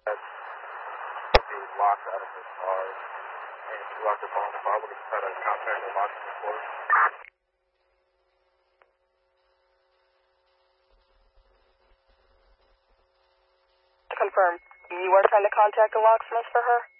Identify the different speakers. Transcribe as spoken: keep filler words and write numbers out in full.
Speaker 1: She was locked out of her car, and she locked her phone in the car. We're going to try to contact the lock before.
Speaker 2: To confirm, you are trying to contact the locksmith for her?